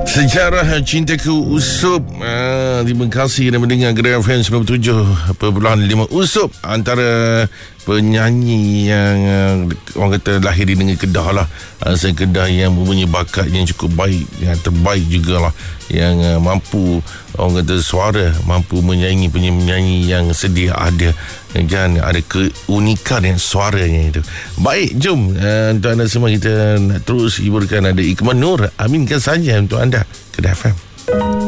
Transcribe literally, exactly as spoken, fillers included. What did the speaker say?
Sejarah Cintaku Usup. ah, Terima kasih kerana mendengar Gerai F M sembilan puluh tujuh perpuluhan lima. Usup antara penyanyi yang uh, orang kata lahir di negeri Kedah lah. Asal Kedah yang mempunyai bakat yang cukup baik, yang terbaik jugalah, yang uh, mampu, orang kata suara, mampu menyanyi penyanyi yang sedia ada, kan, ada keunikan yang suaranya itu. Baik, jom uh, untuk anda semua kita nak terus hiburkan. Ada Iqman Nur, aminkan saja untuk anda Kedah F M.